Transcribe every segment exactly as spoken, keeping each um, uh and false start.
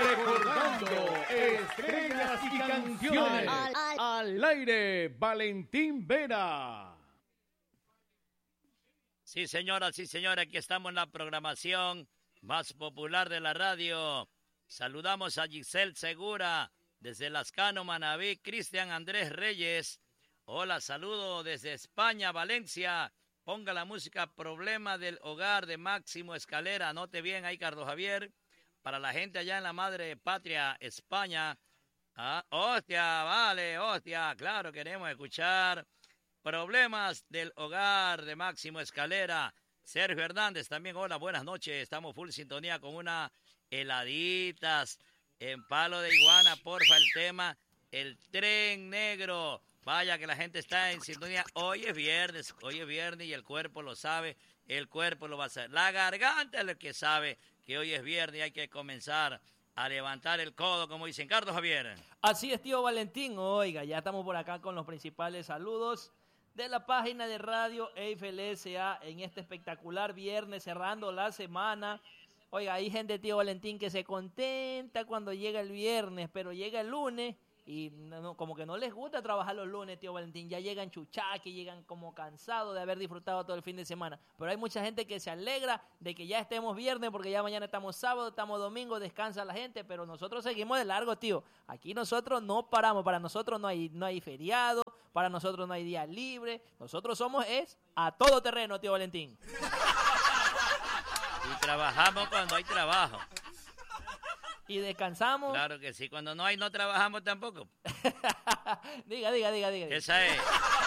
Recordando estrellas y canciones. Al, al, al aire, Valentín Vera. Sí, señora, sí, señora, aquí estamos en la programación más popular de la radio. Saludamos a Giselle Segura desde Lascano, Manabí, Cristian Andrés Reyes. Hola, saludo desde España, Valencia. Ponga la música Problema del Hogar de Máximo Escalera. Anote bien ahí, Carlos Javier. Para la gente allá en la madre patria, España. Ah, hostia, vale, hostia, claro, queremos escuchar Problemas del Hogar de Máximo Escalera. Sergio Hernández también, hola, buenas noches. Estamos full sintonía con una heladitas en Palo de Iguana, porfa, el tema El Tren Negro. Vaya que la gente está en sintonía. Hoy es viernes, hoy es viernes y el cuerpo lo sabe, el cuerpo lo va a hacer. La garganta es lo que sabe que hoy es viernes y hay que comenzar a levantar el codo, como dicen. Carlos Javier. Así es, tío Valentín. Oiga, ya estamos por acá con los principales saludos de la página de radio Eiffel S A en este espectacular viernes, cerrando la semana. Oiga, hay gente, tío Valentín, que se contenta cuando llega el viernes, pero llega el lunes y no, como que no les gusta trabajar los lunes, tío Valentín. Ya llegan chuchaques, llegan como cansados de haber disfrutado todo el fin de semana. Pero hay mucha gente que se alegra de que ya estemos viernes, porque ya mañana estamos sábado, estamos domingo, descansa la gente, pero nosotros seguimos de largo, tío. Aquí nosotros no paramos, para nosotros no hay, no hay feriado, para nosotros no hay día libre. Nosotros somos es a todo terreno, tío Valentín. Y trabajamos cuando hay trabajo. Y descansamos. Claro que sí, cuando no hay no trabajamos tampoco. diga, diga, diga, diga. Esa es.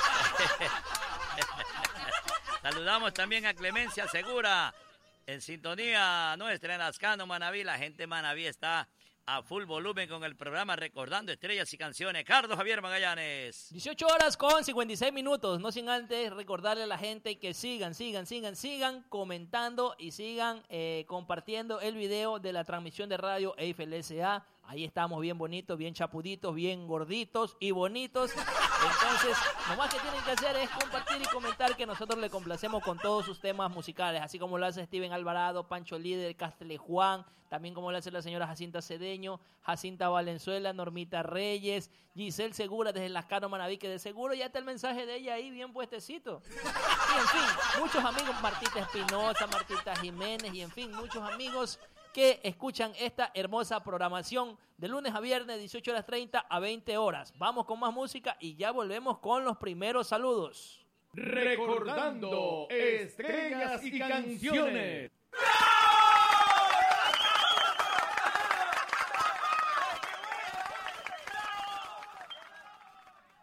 Saludamos también a Clemencia Segura, en sintonía nuestra en Lascano, Manabí. La gente de Manabí está a full volumen con el programa Recordando Estrellas y Canciones. Carlos Javier Magallanes. dieciocho horas con cincuenta y seis minutos. No sin antes recordarle a la gente que sigan, sigan, sigan, sigan comentando y sigan eh, compartiendo el video de la transmisión de radio Eiffel S A. Ahí estamos bien bonitos, bien chapuditos, bien gorditos y bonitos. Entonces, lo más que tienen que hacer es compartir y comentar, que nosotros le complacemos con todos sus temas musicales, así como lo hace Steven Alvarado, Pancho Líder, Castle Juan, también como lo hace la señora Jacinta Cedeño, Jacinta Valenzuela, Normita Reyes, Giselle Segura desde Lascano, Manabí, que de seguro ya está el mensaje de ella ahí bien puestecito. Y en fin, muchos amigos, Martita Espinosa, Martita Jiménez, y en fin, muchos amigos que escuchan esta hermosa programación de lunes a viernes, dieciocho horas treinta a veinte horas. Vamos con más música y ya volvemos con los primeros saludos. Recordando estrellas y canciones.